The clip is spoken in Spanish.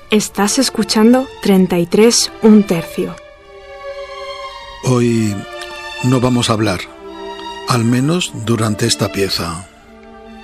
Estás escuchando 33 1/3. Hoy no vamos a hablar, al menos durante esta pieza.